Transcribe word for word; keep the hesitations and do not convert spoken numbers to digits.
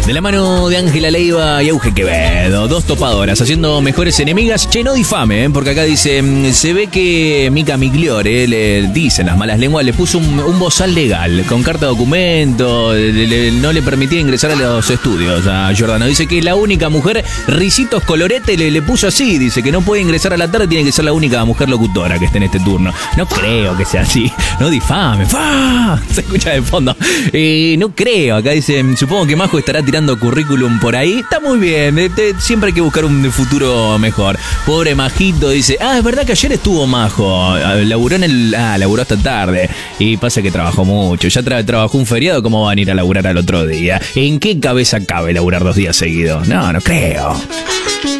De la mano de Ángela Leiva y Euge Quevedo, dos topadoras haciendo mejores enemigas. Che, no difame, ¿eh? Porque acá dice, se ve que Mica Migliore, le dicen las malas lenguas, le puso un, un bozal legal, con carta de documento, le, le, no le permitía ingresar a los estudios a Giordano. Dice que la única mujer, Ricitos Colorete, le, le puso así, dice que no puede ingresar a la tarde, tiene que ser la única mujer locutora que esté en este turno. No creo que sea así, no difame. ¡Fah! Se escucha de fondo. Eh, no creo, acá dice, supongo que Majo estará tirando currículum por ahí. Está muy bien, eh, te, siempre hay que buscar un futuro mejor. Pobre Majito dice, ah, es verdad que ayer estuvo Majo, laburó en el, ah, laburó hasta tarde, y pasa que trabajó mucho, ya tra- trabajó un feriado, ¿cómo van a ir a laburar al otro día? ¿En qué cabeza cabe laburar dos días seguidos? No, no creo.